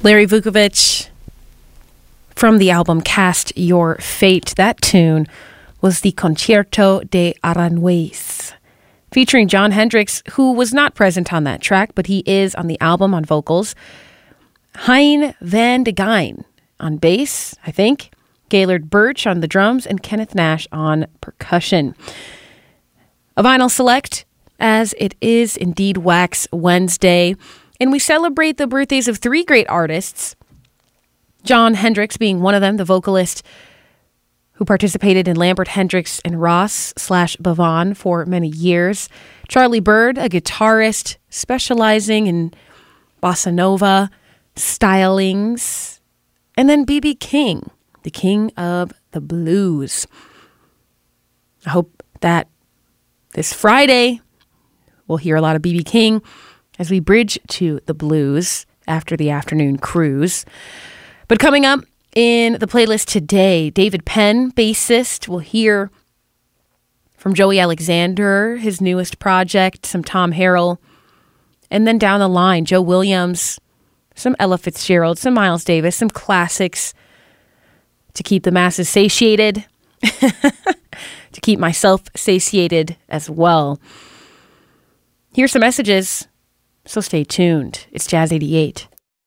Larry Vukovic from the album Cast Your Fate. That tune was the Concierto de Aranjuez, featuring Jon Hendricks, who was not present on that track, but he is on the album on vocals. Hein van de Geijn on bass, I think. Gaylord Birch on the drums, and Kenneth Nash on percussion. A vinyl select, as it is indeed Wax Wednesday, and we celebrate the birthdays of three great artists, Jon Hendricks being one of them, the vocalist who participated in Lambert Hendricks and Ross /Bavon for many years. Charlie Bird, a guitarist specializing in bossa nova stylings. And then B.B. King, the king of the blues. I hope that this Friday we'll hear a lot of B.B. King as we bridge to the blues after the afternoon cruise. But coming up in the playlist today, David Penn, bassist. We'll hear from Joey Alexander, his newest project, some Tom Harrell. And then down the line, Joe Williams, some Ella Fitzgerald, some Miles Davis, some classics to keep the masses satiated, to keep myself satiated as well. Here's some messages, so stay tuned. It's Jazz 88.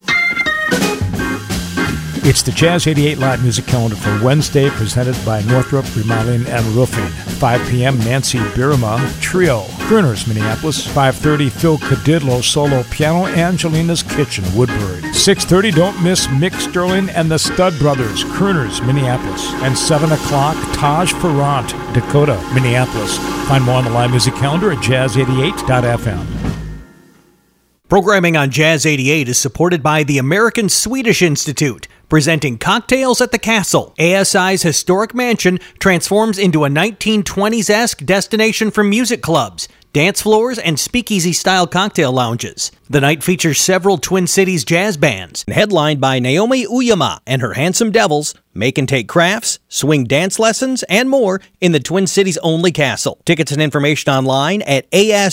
It's the Jazz 88 live music calendar for Wednesday, presented by Northrop Remodeling and Roofing. 5 p.m., Nancy Birma Trio, Crooners, Minneapolis. 5:30, Phil Cadidlo, solo piano, Angelina's Kitchen, Woodbury. 6:30, don't miss Mick Sterling and the Stud Brothers, Crooners, Minneapolis. And 7 o'clock, Taj Farrant, Dakota, Minneapolis. Find more on the live music calendar at jazz88.fm. Programming on Jazz 88 is supported by the American Swedish Institute, presenting Cocktails at the Castle. ASI's historic mansion transforms into a 1920s-esque destination for music clubs, dance floors, and speakeasy-style cocktail lounges. The night features several Twin Cities jazz bands, headlined by Naomi Uyama and her Handsome Devils. Make and take crafts, swing dance lessons, and more in the Twin Cities only castle. Tickets and information online at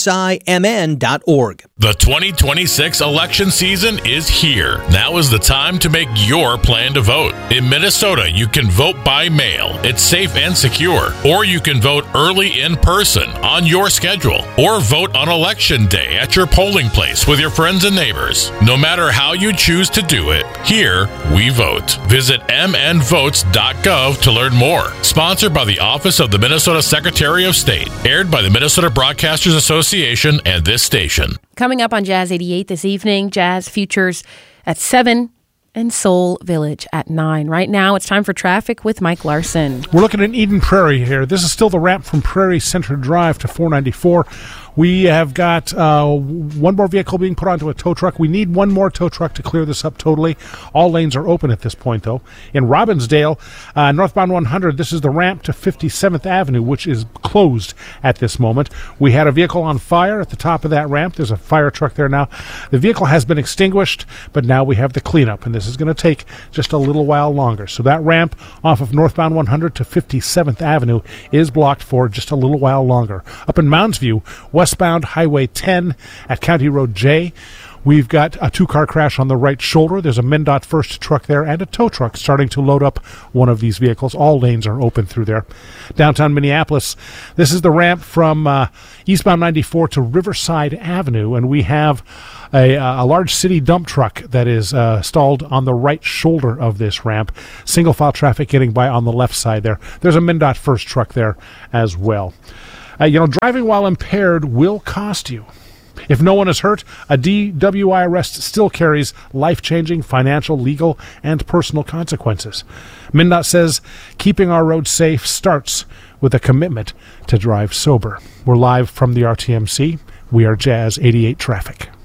asimn.org. The 2026 election season is here. Now is the time to make your plan to vote. In Minnesota, you can vote by mail. It's safe and secure. Or you can vote early in person on your schedule. Or vote on Election Day at your polling place with your friends and neighbors. No matter how you choose to do it, here we vote. Visit mnvotes.gov to learn more. Sponsored by the Office of the Minnesota Secretary of State. Aired by the Minnesota Broadcasters Association and this station. Coming up on Jazz 88 this evening, Jazz Futures at 7 and Soul Village at 9. Right now, it's time for traffic with Mike Larson. We're looking at Eden Prairie here. This is still the ramp from Prairie Center Drive to 494. We have got one more vehicle being put onto a tow truck. We need one more tow truck to clear this up totally. All lanes are open at this point, though. In Robbinsdale, northbound 100, this is the ramp to 57th Avenue, which is closed at this moment. We had a vehicle on fire at the top of that ramp. There's a fire truck there now. The vehicle has been extinguished, but now we have the cleanup, and this is going to take just a little while longer. So that ramp off of northbound 100 to 57th Avenue is blocked for just a little while longer. Up in Mounds View, westbound Highway 10 at County Road J, we've got a two-car crash on the right shoulder. There's a MnDOT first truck there and a tow truck starting to load up one of these vehicles. All lanes are open through there. Downtown Minneapolis, this is the ramp from eastbound 94 to Riverside Avenue, and we have a large city dump truck that is stalled on the right shoulder of this ramp. Single-file traffic getting by on the left side there. There's a MnDOT first truck there as well. Driving while impaired will cost you. If no one is hurt, a DWI arrest still carries life-changing financial, legal, and personal consequences. MnDOT says keeping our roads safe starts with a commitment to drive sober. We're live from the RTMC. We are Jazz 88 Traffic.